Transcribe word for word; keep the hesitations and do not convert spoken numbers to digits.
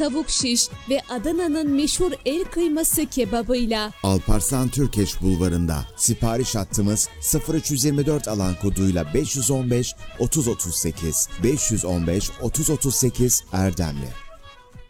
tavuk şiş ve Adana'nın meşhur el kıyması kebabıyla Alparslan Türkeş Bulvarı'nda sipariş hattımız sıfır üç yirmi dört alan koduyla beş yüz on beş otuz otuz sekiz beş yüz on beş otuz otuz sekiz Erdemli.